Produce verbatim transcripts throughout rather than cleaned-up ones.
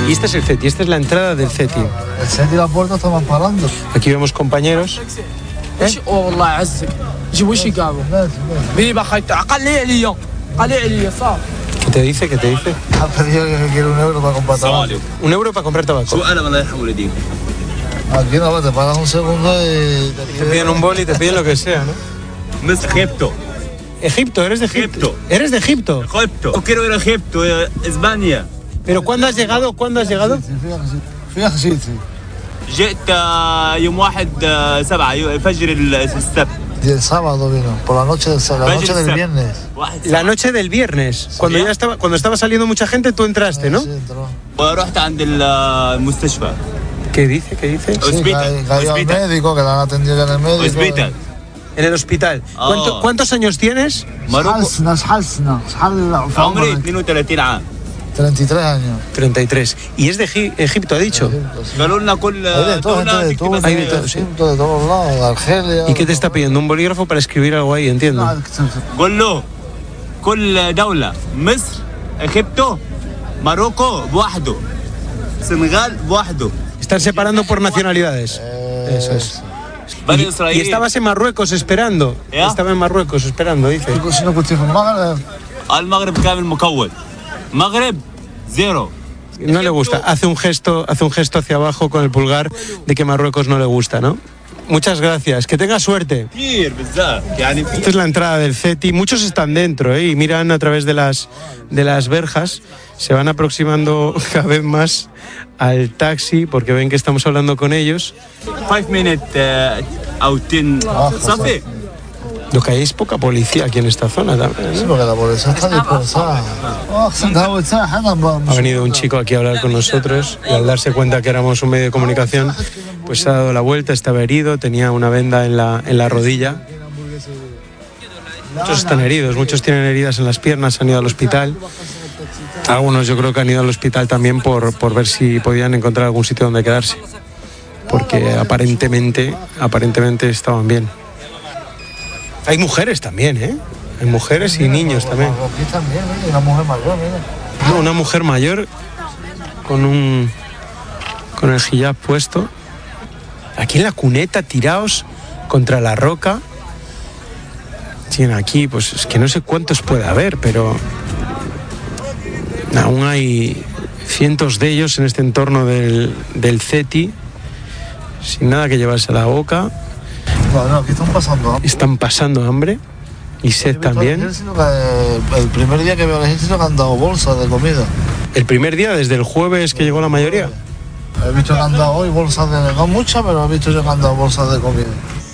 Y este es el CETI, esta es la entrada del CETI. El CETI y la puerta estaban parando. Aquí vemos compañeros. ¿Eh? ¿Qué te dice? ¿Qué te dice? Ha pedido que quiere un euro para comprar tabaco. Un euro para comprar tabaco. Aquí no, te pagas un segundo y... Te piden un boli y te piden lo que sea, ¿no? No es Egipto. Egipto, eres de Egipto. Egipto. Eres de Egipto. Egipto. No quiero ir a Egipto, a España. ¿Pero cuándo has llegado? ¿Cuándo has llegado? Fíjate, sí, sí. جئت يوم واحد سبعة فجر السبت. El sábado vino, por la noche del sábado, la noche del viernes. La noche del viernes, cuando ya estaba, cuando estaba saliendo mucha gente, tú entraste, ¿no? Sí, entró. ورحت عند المستشفى. ¿Qué dice? ¿Qué dice? Sí, Hospital, cayó al hospital. médico, que la han atendido ya en el médico. Hospital. En el hospital. ¿Cuánto- Oh. ¿Cuántos años tienes? ماروكو. حالسنا حالسنا حال عمري اثنين وثلاثين عام. treinta y tres años. treinta y tres. Y es de Egi- Egipto, ha dicho. قالوا لنا كل Hay de todo, gente دولة de تكتب todo, Hay de todo, de sí. Egipto, de todos lados, de Argelia. ¿Y qué te está pidiendo? Un bolígrafo para escribir algo ahí, entiendo. قول له كل دولة مصر اجيبتو ماروكو بوحده السنغال بوحده. Están separando por nacionalidades. Eso es. بني Y, y إسرائيل. estabas en Marruecos esperando. ¿Ya? Estaba en Marruecos esperando, dice. Si no pusiste un Magreb, المغرب كامل مكون. مغرب زيرو. No le gusta. Hace un gesto, hace un gesto hacia abajo con el pulgar de que Marruecos no le gusta, ¿no? Muchas gracias. Que tenga suerte. كثير بزاف يعني. Esta es la entrada del CETI. Muchos están dentro, ¿eh? Y miran a través de las, de las verjas. Se van aproximando cada vez más al taxi porque ven que estamos hablando con ellos. five minutes أو ten. صافي. Lo que hay es poca policía aquí en esta zona también, ¿no? sí, porque la policía está dispersada. Ha venido un chico aquí a hablar con nosotros y al darse cuenta que éramos un medio de comunicación, pues se ha dado la vuelta, estaba herido, tenía una venda en la, en la rodilla. Muchos están heridos, muchos tienen heridas en las piernas, han ido al hospital. Algunos yo creo que han ido al hospital también por, por ver si podían encontrar algún sitio donde quedarse. Porque aparentemente, aparentemente estaban bien. Hay mujeres también, ¿eh? Hay mujeres y niños también. Aquí también, mira, una mujer mayor, mira. No, una mujer mayor con un con el hijab puesto. Aquí en la cuneta, tirados contra la roca. Tienen aquí, pues es que no sé cuántos puede haber, pero aún hay cientos de ellos en este entorno del, del CETI, sin nada que llevarse a la boca. No, no, aquí están pasando hambre. Están pasando hambre y sed también. El primer día que veo al ejército que han dado bolsas de comida. El primer día, desde el jueves que llegó la mayoría. He visto que han dado hoy bolsas de... No muchas, pero he visto yo que han dado bolsas de comida.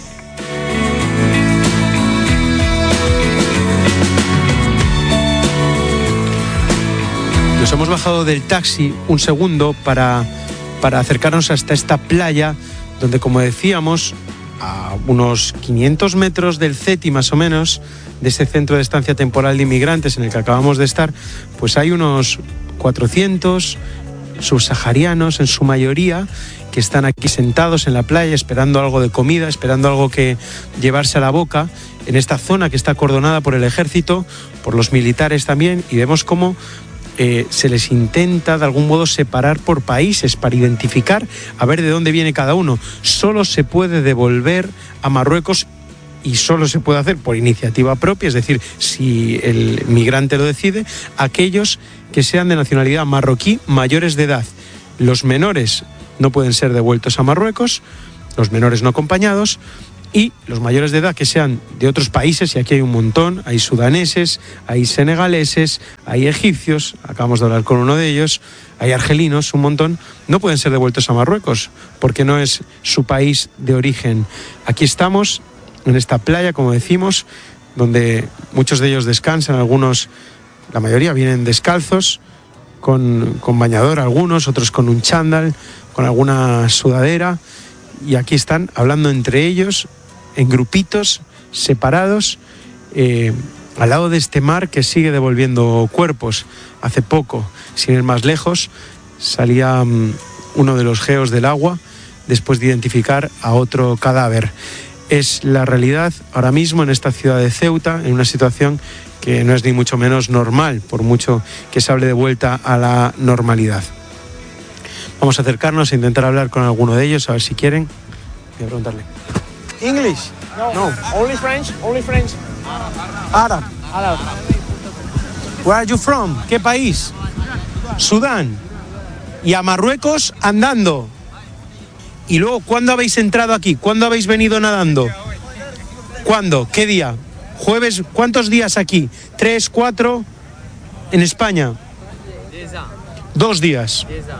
Nos hemos bajado del taxi un segundo para, para acercarnos hasta esta playa donde, como decíamos, a unos quinientos metros del CETI más o menos, de ese centro de estancia temporal de inmigrantes en el que acabamos de estar, pues hay unos cuatrocientos subsaharianos en su mayoría que están aquí sentados en la playa esperando algo de comida, esperando algo que llevarse a la boca, en esta zona que está acordonada por el ejército, por los militares también, y vemos cómo Eh, se les intenta de algún modo separar por países para identificar a ver de dónde viene cada uno. Solo se puede devolver a Marruecos y solo se puede hacer por iniciativa propia, es decir, si el migrante lo decide, aquellos que sean de nacionalidad marroquí mayores de edad. Los menores no pueden ser devueltos a Marruecos, los menores no acompañados, y los mayores de edad que sean de otros países, y aquí hay un montón, hay sudaneses, hay senegaleses, hay egipcios, acabamos de hablar con uno de ellos, hay argelinos, un montón, no pueden ser devueltos a Marruecos, porque no es su país de origen. Aquí estamos, en esta playa, como decimos, donde muchos de ellos descansan, algunos, la mayoría vienen descalzos, con, con bañador algunos, otros con un chándal, con alguna sudadera, y aquí están hablando entre ellos, en grupitos separados, eh, al lado de este mar que sigue devolviendo cuerpos. Hace poco, sin ir más lejos, salía um, uno de los geos del agua después de identificar a otro cadáver. Es la realidad ahora mismo en esta ciudad de Ceuta, en una situación que no es ni mucho menos normal, por mucho que se hable de vuelta a la normalidad. Vamos a acercarnos e intentar hablar con alguno de ellos, a ver si quieren. Voy a preguntarle. English? No. No. Only French. Only French. Arab. Arab. Where are you from? ¿Qué país? Sudán. Y a Marruecos andando. Y luego, ¿cuándo habéis entrado aquí? ¿Cuándo habéis venido nadando? ¿Cuándo? ¿Qué día? Jueves. ¿Cuántos días aquí? ¿Tres, cuatro? En España. Dos días.